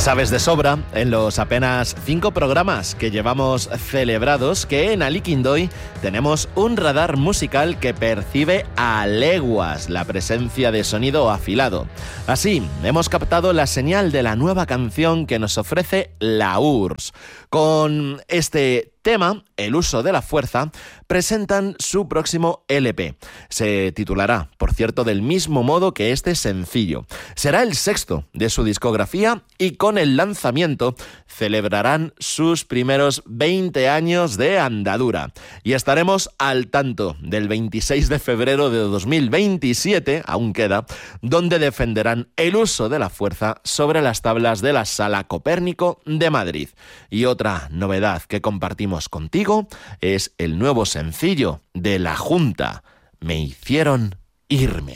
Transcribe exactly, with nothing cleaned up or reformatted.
Sabes de sobra, en los apenas cinco programas que llevamos celebrados, que en Aliquindoy tenemos un radar musical que percibe a leguas la presencia de sonido afilado. Así, hemos captado la señal de la nueva canción que nos ofrece la U R S S. Con este tema, El uso de la fuerza, presentan su próximo L P. Se titulará, por cierto, del mismo modo que este sencillo. Será el sexto de su discografía y con el lanzamiento celebrarán sus primeros veinte años de andadura. Y estaremos al tanto del veintiséis de febrero de dos mil veintisiete, aún queda, donde defenderán el uso de la fuerza sobre las tablas de la Sala Copérnico de Madrid. Y otra novedad que compartimos contigo es el nuevo sencillo de La Junta, Me hicieron irme.